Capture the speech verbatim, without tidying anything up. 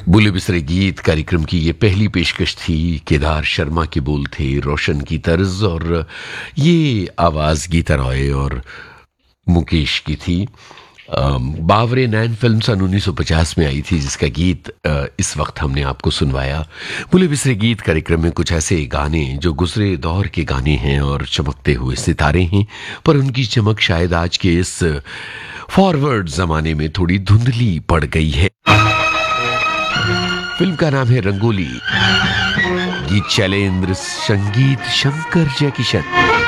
बुले बिसरे गीत कार्यक्रम की ये पहली पेशकश थी। केदार शर्मा के बोल थे, रोशन की तर्ज, और ये आवाज़ गीता रॉय और मुकेश की थी। अम, बावरे नैन फिल्म सन उन्नीस सौ पचास में आई थी, जिसका गीत अ, इस वक्त हमने आपको सुनवाया। बुले बिसरे गीत कार्यक्रम में कुछ ऐसे गाने जो गुजरे दौर के गाने हैं और चमकते हुए सितारे हैं, पर उनकी चमक शायद आज के इस फॉरवर्ड जमाने में थोड़ी धुंधली पड़ गई है। फिल्म का नाम है रंगोली। गीत शैलेंद्र, संगीत शंकर जयकिशन।